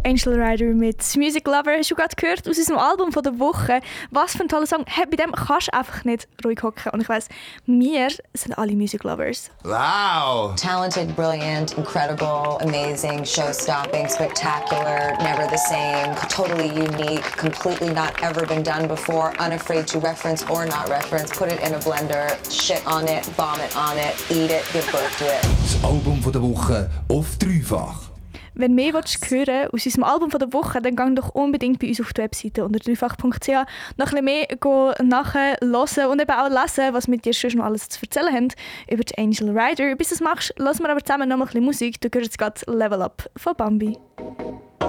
Angel Rider mit Music Lover hast du gerade gehört aus unserem Album von der Woche. Was für ein toller Song. Hey, bei dem kannst du einfach nicht ruhig hocken. Und ich weiss, wir sind alle Music Lovers. Wow! Talented, brilliant, incredible, amazing, show-stopping, spectacular, never the same, totally unique, completely not ever been done before, unafraid to reference or not reference, put it in a blender, shit on it, vomit on it, eat it, give birth to it. Das Album von der Woche auf dreifach. Wenn du mehr hören aus unserem Album von der Woche, dann geh doch unbedingt bei uns auf die Webseite unter dreifach.ch noch ein bisschen mehr nachhören und eben auch lesen, was wir dir schon noch alles zu erzählen haben über die Angel Rider. Bis du das machst, hören wir aber zusammen noch mal ein bisschen Musik. Du hörst jetzt gerade Level Up von Bambi.